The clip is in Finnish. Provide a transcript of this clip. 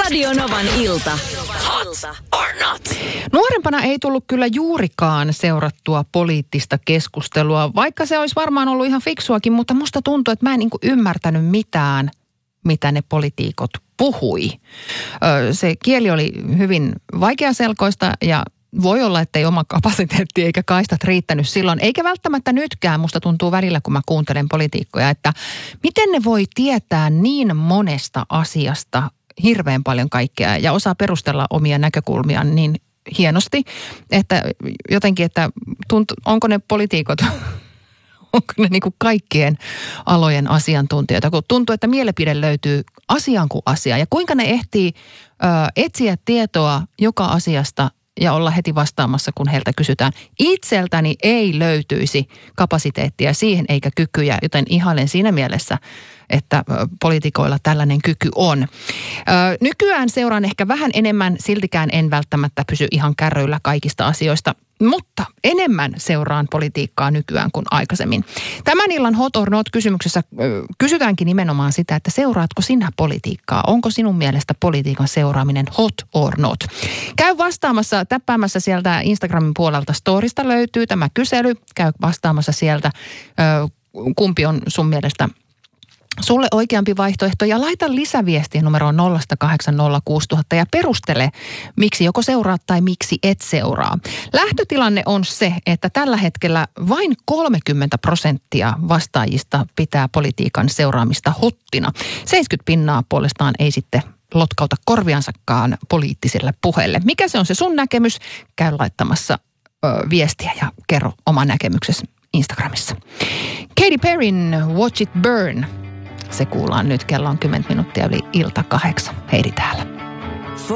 Radio Novan ilta. Hot or not? Nuorempana ei tullut kyllä juurikaan seurattua poliittista keskustelua, vaikka se olisi varmaan ollut ihan fiksuakin, mutta musta tuntuu, että mä en ymmärtänyt mitään, mitä ne poliitikot puhui. Se kieli oli hyvin vaikeaselkoista ja voi olla, että ei oma kapasiteetti eikä kaistat riittänyt silloin, eikä välttämättä nytkään. Musta tuntuu välillä, kun mä kuuntelen poliitikkoja, että miten ne voi tietää niin monesta asiasta hirveän paljon kaikkea ja osaa perustella omia näkökulmiaan niin hienosti, että jotenkin, että onko ne poliitikot, onko ne niin kuin kaikkien alojen asiantuntijoita, kun tuntuu, että mielipide löytyy asiaan kuin asiaan ja kuinka ne ehtii etsiä tietoa joka asiasta ja olla heti vastaamassa, kun heiltä kysytään. Itseltäni ei löytyisi kapasiteettia siihen eikä kykyjä, joten ihailen siinä mielessä, että poliitikoilla tällainen kyky on. Nykyään seuraan ehkä vähän enemmän, siltikään en välttämättä pysy ihan kärryillä kaikista asioista, mutta enemmän seuraan politiikkaa nykyään kuin aikaisemmin. Tämän illan Hot or Not -kysymyksessä kysytäänkin nimenomaan sitä, että seuraatko sinä politiikkaa? Onko sinun mielestä politiikan seuraaminen hot or not? Käy vastaamassa, täppäämässä sieltä Instagramin puolelta storista löytyy tämä kysely. Käy vastaamassa sieltä, kumpi on sun mielestä sulle oikeampi vaihtoehto ja laita lisäviestiä numeroon 0806000 ja perustele, miksi joko seuraat tai miksi et seuraa. Lähtötilanne on se, että tällä hetkellä vain 30% vastaajista pitää politiikan seuraamista hottina. 70% puolestaan ei sitten lotkauta korviansakaan poliittiselle puheelle. Mikä se on se sun näkemys? Käy laittamassa viestiä ja kerro oma näkemyksesi Instagramissa. Katy Perryn Watch It Burn. Se kuullaan nyt, kello on 10 minuuttia yli ilta 8. Heidi täällä.